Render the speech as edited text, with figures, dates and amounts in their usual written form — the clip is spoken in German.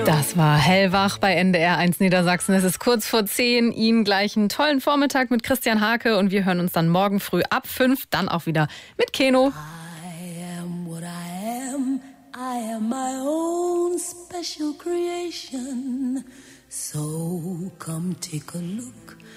Das war Hellwach bei NDR1 Niedersachsen. Es ist kurz vor 10. Ihnen gleich einen tollen Vormittag mit Christian Hake und wir hören uns dann morgen früh ab 5, dann auch wieder mit Keno. I am what I am. I am my own special creation. So come take a look